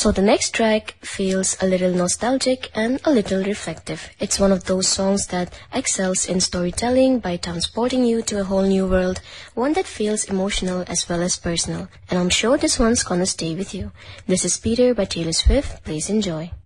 So the next track feels a little nostalgic and a little reflective. It's one of those songs that excels in storytelling by transporting you to a whole new world, one that feels emotional as well as personal. And I'm sure this one's gonna stay with you. This is Peter by Taylor Swift. Please enjoy.